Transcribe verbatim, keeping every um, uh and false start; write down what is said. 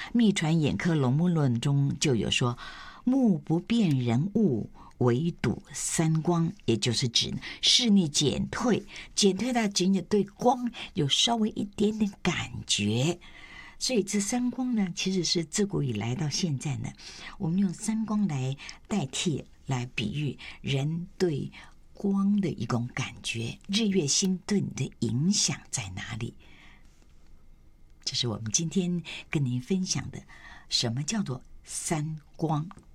密传眼科龙木论中就有说，目不辨人物，唯睹三光，也就是指视力减退，减退到仅仅对光有稍微一点点感觉。所以这三光呢，其实是自古以来到现在呢，我们用三光来代替，来比喻人对光的一种感觉，日月星对你的影响在哪里？这是我们今天跟您分享的，什么叫做三光。